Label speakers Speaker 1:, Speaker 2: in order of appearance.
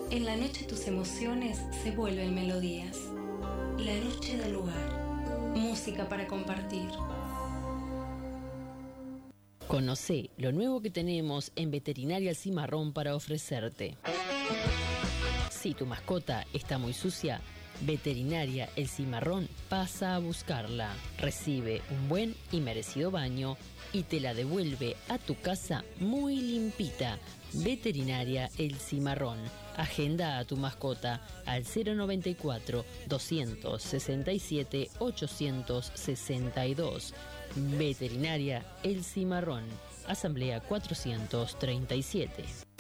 Speaker 1: En la noche tus emociones se vuelven melodías. La noche del lugar. Música para compartir.
Speaker 2: Conocé lo nuevo que tenemos en Veterinaria El Cimarrón para ofrecerte. Si tu mascota está muy sucia, Veterinaria El Cimarrón pasa a buscarla. Recibe un buen y merecido baño y te la devuelve a tu casa muy limpita. Veterinaria El Cimarrón. Agenda a tu mascota al 094-267-862. Veterinaria El Cimarrón. Asamblea 437.